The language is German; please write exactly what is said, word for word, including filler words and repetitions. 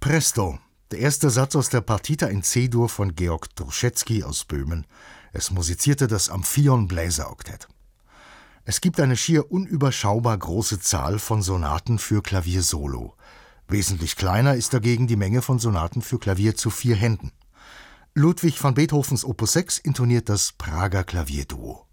Presto, der erste Satz aus der Partita in C-Dur von Georg Druschetsky aus Böhmen. Es musizierte das Amphion Bläseroktett. Es gibt eine schier unüberschaubar große Zahl von Sonaten für Klavier solo. Wesentlich kleiner ist dagegen die Menge von Sonaten für Klavier zu vier Händen. Ludwig van Beethovens Opus sechs intoniert das Prager Klavierduo.